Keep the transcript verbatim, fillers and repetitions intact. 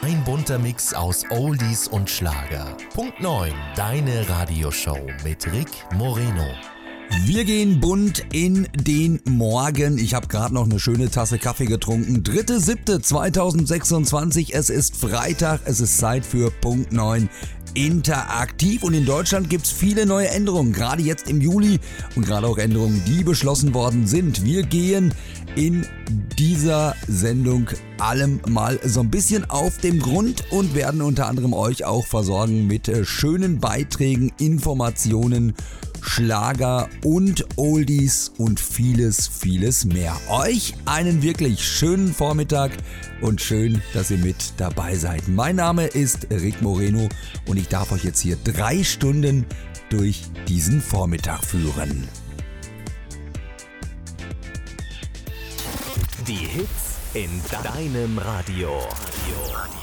Ein bunter Mix aus Oldies und Schlager. Punkt neun, deine Radioshow mit Rick Moreno. Wir gehen bunt in den Morgen. Ich habe gerade noch eine schöne Tasse Kaffee getrunken. dritter siebter zweitausendsechsundzwanzig, es ist Freitag, es ist Zeit für Punkt neun interaktiv. Und in Deutschland gibt es viele neue Änderungen, gerade jetzt im Juli und gerade auch Änderungen, die beschlossen worden sind. Wir gehen in dieser Sendung allem mal so ein bisschen auf den Grund und werden unter anderem euch auch versorgen mit schönen Beiträgen, Informationen, Schlager und Oldies und vieles, vieles mehr. Euch einen wirklich schönen Vormittag und schön, dass ihr mit dabei seid. Mein Name ist Rick Moreno und ich darf euch jetzt hier drei Stunden durch diesen Vormittag führen. Die Hits in deinem Radio. Radio.